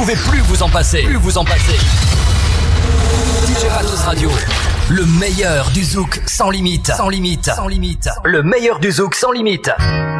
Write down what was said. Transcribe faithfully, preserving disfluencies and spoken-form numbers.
pouvez plus vous en passer. Plus vous en passer. D J Matos Radio. Le meilleur du zouk sans limite. Sans limite. Sans limite. Le meilleur du zouk sans limite.